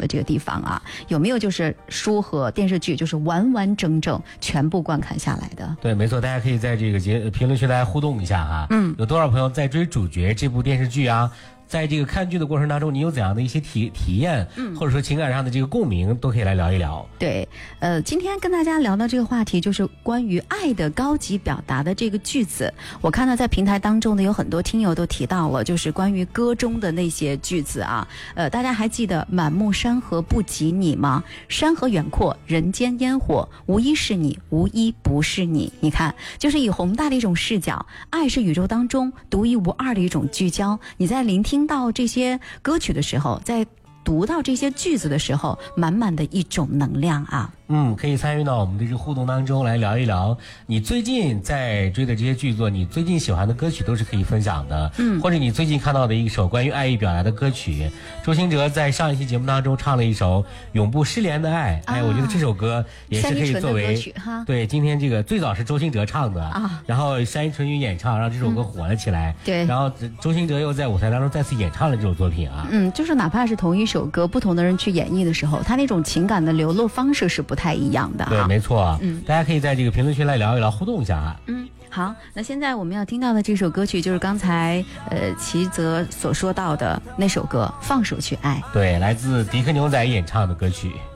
的这个地方啊，有没有就是书和电视剧就是完完整整全部观看下来的？ 对，没错，大家可以在这个评论区来互动一下哈。有多少朋友在追主角这部电视剧啊？在这个看剧的过程当中，你有怎样的一些体验，或者说情感上的这个共鸣，都可以来聊一聊。 对，今天跟大家聊的这个话题就是关于爱的高级表达的这个句子。我看到在平台当中呢，有很多听友都提到了，就是关于歌中的那些句子啊。大家还记得满目山河不及你吗？山河远阔，人间烟火，无一是你，无一不是你。你看，就是以宏大的一种视角，爱是宇宙当中独一无二的一种聚焦。你在聆听到这些歌曲的时候，在读到这些句子的时候，满满的一种能量啊。 可以参与到我们的这个互动当中来聊一聊你最近在追的这些剧作，你最近喜欢的歌曲都是可以分享的。或者你最近看到的一首关于爱意表达的歌曲，周兴哲在上一期节目当中唱了一首永不失联的爱。我觉得这首歌也是可以作为对今天这个最早是周兴哲唱的然后山一纯宇演唱，让这首歌火了起来。 对， 然后周兴哲又在舞台当中再次演唱了这首作品啊。 就是哪怕是同一首歌，不同的人去演绎的时候，他那种情感的流露方式是不太一样的。 对，没错。大家可以在这个评论区来聊一聊，互动一下啊。 好，那现在我们要听到的这首歌曲就是刚才齐泽所说到的那首歌《放手去爱》。 对，来自迪克牛仔演唱的歌曲。